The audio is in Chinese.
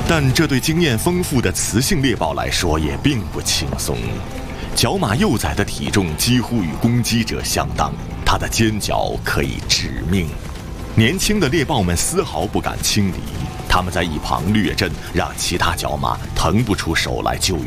但这对经验丰富的雌性猎豹来说也并不轻松。角马幼崽的体重几乎与攻击者相当，它的尖角可以致命。年轻的猎豹们丝毫不敢轻敌，他们在一旁掠阵，让其他角马腾不出手来救援。